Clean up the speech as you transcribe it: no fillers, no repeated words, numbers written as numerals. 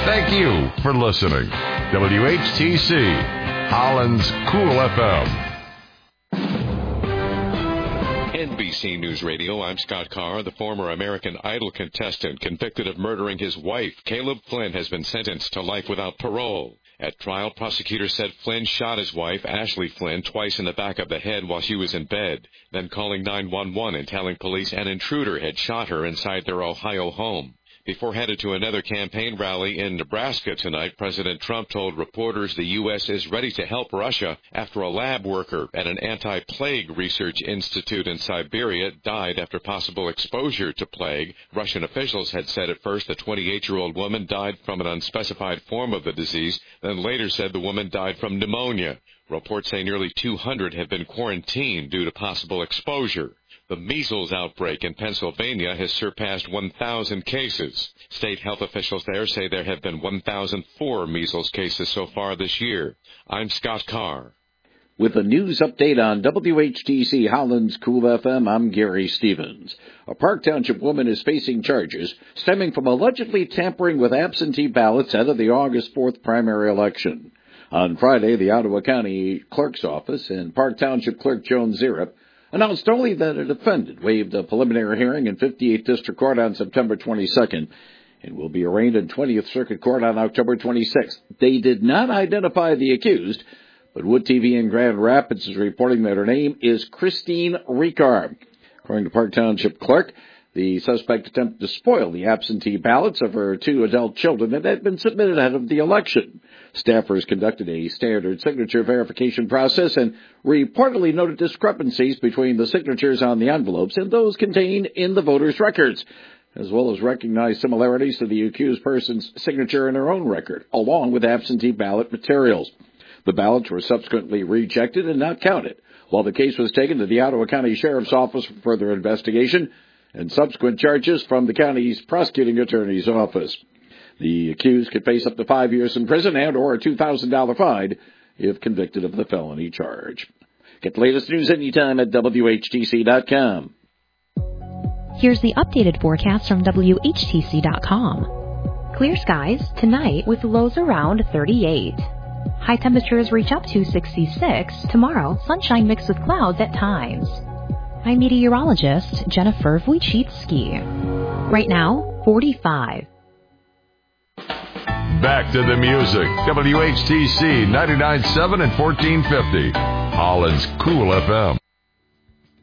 Thank you for listening. WHTC, Holland's Cool FM. NBC News Radio, I'm Scott Carr. The former American Idol contestant convicted of murdering his wife, Caleb Flynn, has been sentenced to life without parole. At trial, prosecutors said Flynn shot his wife, Ashley Flynn, twice in the back of the head while she was in bed, then calling 911 and telling police an intruder had shot her inside their Ohio home. Before headed to another campaign rally in Nebraska tonight, President Trump told reporters the U.S. is ready to help Russia after a lab worker at an anti-plague research institute in Siberia died after possible exposure to plague. Russian officials had said at first the 28-year-old woman died from an unspecified form of the disease, then later said the woman died from pneumonia. Reports say nearly 200 have been quarantined due to possible exposure. The measles outbreak in Pennsylvania has surpassed 1,000 cases. State health officials there say there have been 1,004 measles cases so far this year. I'm Scott Carr. With a news update on WHTC Holland's Cool FM, I'm Gary Stevens. A Park Township woman is facing charges stemming from allegedly tampering with absentee ballots ahead of the August 4th primary election. On Friday, the Ottawa County Clerk's Office and Park Township Clerk Joan Zirip announced only that a defendant waived a preliminary hearing in 58th District Court on September 22nd and will be arraigned in 20th Circuit Court on October 26th. They did not identify the accused, but Wood TV in Grand Rapids is reporting that her name is Christine Ricard. According to Park Township Clerk, the suspect attempted to spoil the absentee ballots of her two adult children that had been submitted ahead of the election. Staffers conducted a standard signature verification process and reportedly noted discrepancies between the signatures on the envelopes and those contained in the voters' records, as well as recognized similarities to the accused person's signature in her own record, along with absentee ballot materials. The ballots were subsequently rejected and not counted, while the case was taken to the Ottawa County Sheriff's Office for further investigation and subsequent charges from the county's prosecuting attorney's office. The accused could face up to 5 years in prison and or a $2,000 fine if convicted of the felony charge. Get the latest news anytime at WHTC.com. Here's the updated forecast from WHTC.com. Clear skies tonight with lows around 38. High temperatures reach up to 66. Tomorrow, sunshine mixed with clouds at times. I'm meteorologist Jennifer Wojcicki. Right now, 45. Back to the music. WHTC 99.7 and 1450. Holland's Cool FM.